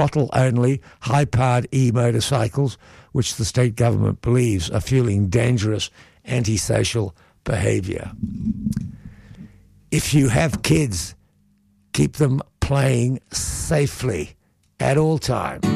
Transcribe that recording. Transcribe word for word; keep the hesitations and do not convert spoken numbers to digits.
throttle-only, high-powered e-motorcycles, which the state government believes are fueling dangerous antisocial behaviour. If you have kids, keep them playing safely at all times.